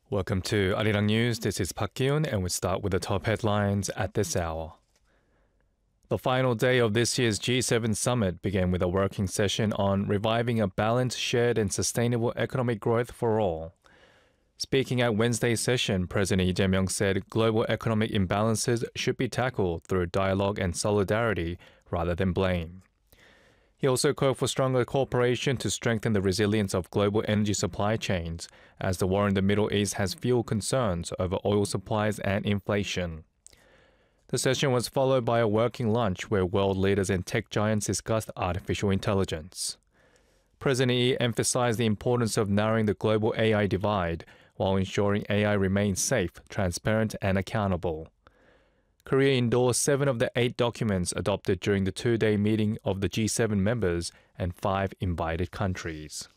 Welcome to Arirang News. This is Park Kyun, and we start with the top headlines at this hour. The final day of this year's G7 summit began with a working session on reviving a balanced, shared and sustainable economic growth for all. Speaking at Wednesday's session, President Lee Jae-myung said global economic imbalances should be tackled through dialogue and solidarity rather than blame. He also called for stronger cooperation to strengthen the resilience of global energy supply chains, as the war in the Middle East has fueled concerns over oil supplies and inflation. The session was followed by a working lunch where world leaders and tech giants discussed artificial intelligence. President Lee emphasized the importance of narrowing the global AI divide while ensuring AI remains safe, transparent, and accountable. Korea endorsed 7 of the 8 documents adopted during the 2-day meeting of the G7 members and 5 invited countries.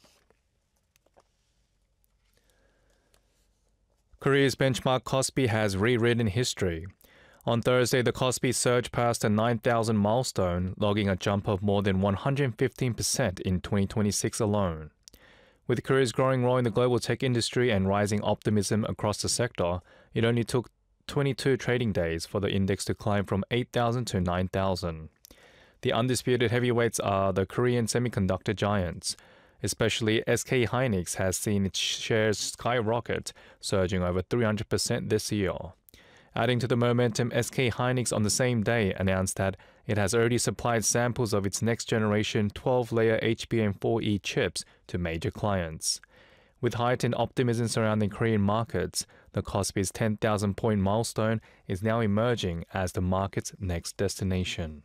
Korea's benchmark Kospi has rewritten history. On Thursday, the Kospi surged past the 9,000 milestone, logging a jump of more than 115% in 2026 alone. With Korea's growing role in the global tech industry and rising optimism across the sector, it only took 22 trading days for the index to climb from 8,000 to 9,000. The undisputed heavyweights are the Korean semiconductor giants. Especially SK Hynix has seen its shares skyrocket, surging over 300% this year. Adding to the momentum, SK Hynix on the same day announced that it has already supplied samples of its next-generation 12-layer HBM4E chips to major clients. With heightened optimism surrounding Korean markets, the Kospi's 10,000-point milestone is now emerging as the market's next destination.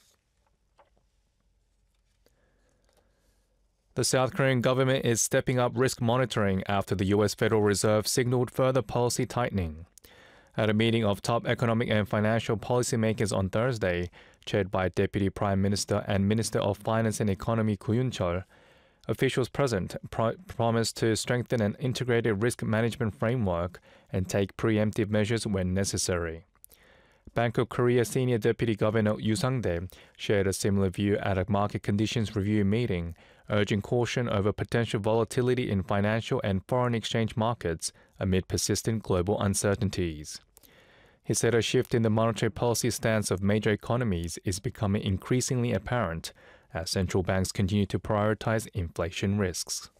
The South Korean government is stepping up risk monitoring after the U.S. Federal Reserve signaled further policy tightening. At a meeting of top economic and financial policymakers on Thursday, chaired by Deputy Prime Minister and Minister of Finance and Economy Koo Yoon-chol, officials present promised to strengthen an integrated risk management framework and take preemptive measures when necessary. Bank of Korea Senior Deputy Governor Yoo Sang-dae shared a similar view at a market conditions review meeting, urging caution over potential volatility in financial and foreign exchange markets amid persistent global uncertainties. He said a shift in the monetary policy stance of major economies is becoming increasingly apparent as central banks continue to prioritize inflation risks.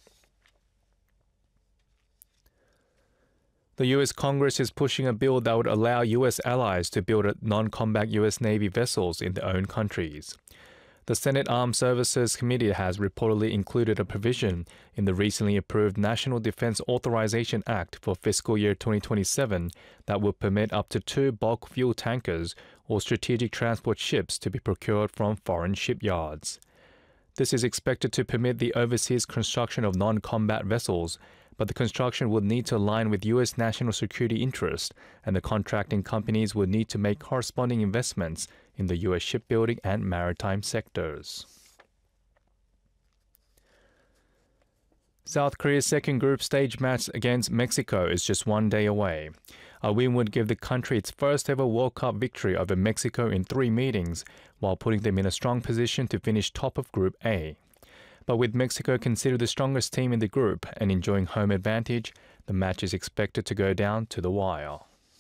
The U.S. Congress is pushing a bill that would allow U.S. allies to build non-combat U.S. Navy vessels in their own countries. The Senate Armed Services Committee has reportedly included a provision in the recently approved National Defense Authorization Act for fiscal year 2027 that will permit up to 2 bulk fuel tankers or strategic transport ships to be procured from foreign shipyards. This is expected to permit the overseas construction of non-combat vessels, but the construction would need to align with U.S. national security interests, and the contracting companies would need to make corresponding investments in the U.S. shipbuilding and maritime sectors. South Korea's second group stage match against Mexico is just 1 day away. A win would give the country its first ever World Cup victory over Mexico in 3 meetings, while putting them in a strong position to finish top of Group A. But with Mexico considered the strongest team in the group and enjoying home advantage, the match is expected to go down to the wire.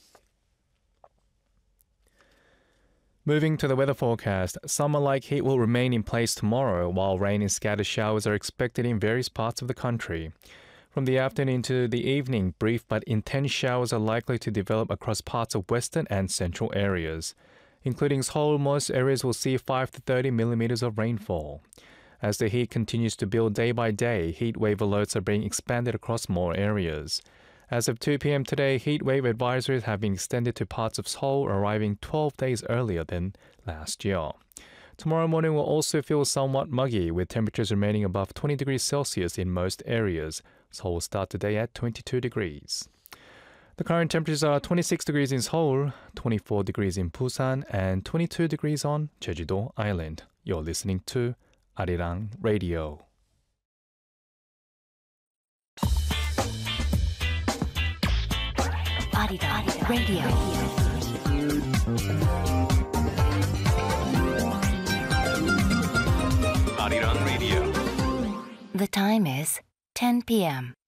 Moving to the weather forecast, summer-like heat will remain in place tomorrow, while rain and scattered showers are expected in various parts of the country. From the afternoon to the evening, brief but intense showers are likely to develop across parts of western and central areas. Including Seoul, most areas will see 5 to 30 millimeters of rainfall. As the heat continues to build day by day, heat wave alerts are being expanded across more areas. As of 2 p.m. today, heat wave advisories have been extended to parts of Seoul, arriving 12 days earlier than last year. Tomorrow morning will also feel somewhat muggy, with temperatures remaining above 20 degrees Celsius in most areas. Seoul will start the day at 22 degrees. The current temperatures are 26 degrees in Seoul, 24 degrees in Busan, and 22 degrees on Jeju-do Island. You're listening to Arirang Radio. Arirang Radio. Arirang Radio. The time is 10 p.m.